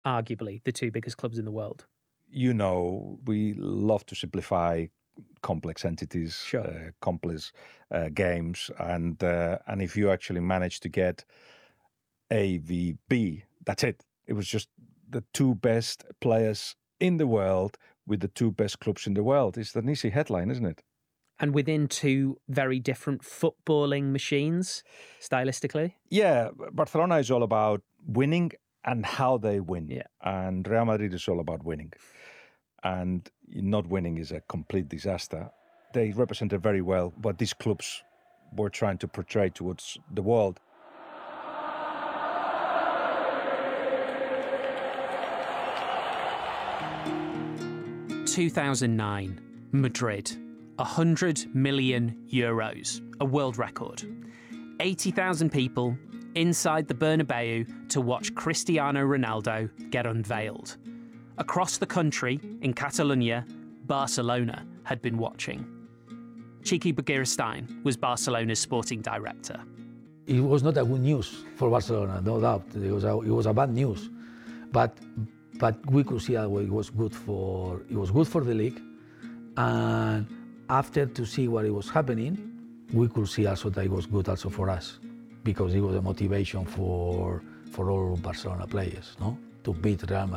arguably the two biggest clubs in the world. You know, we love to simplify complex entities, Sure. complex games, and if you actually manage to get A, V, B, that's it. It was just the two best players in the world with the two best clubs in the world. It's an easy headline, isn't it? And within two very different footballing machines, stylistically. Yeah, Barcelona is all about winning and how they win. Yeah. And Real Madrid is all about winning. And not winning is a complete disaster. They represented very well what these clubs were trying to portray towards the world. In 2009, Madrid. 100 million euros, a world record. 80,000 people inside the Bernabeu to watch Cristiano Ronaldo get unveiled. Across the country, in Catalonia, Barcelona had been watching. Chiqui Begiristain was Barcelona's sporting director. It was not a good news for Barcelona, no doubt. It was a bad news, but we could see that it was good for the league, and after to see what it was happening, we could see also that it was good also for us, because it was a motivation for all Barcelona players, no, to beat Real Madrid.